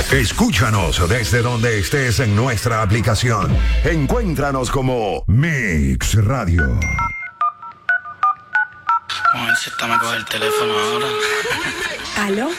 Escúchanos desde donde estés en nuestra aplicación. Encuéntranos como Mix Radio. Vamos a ver si esta me coge el teléfono ahora. ¿Aló?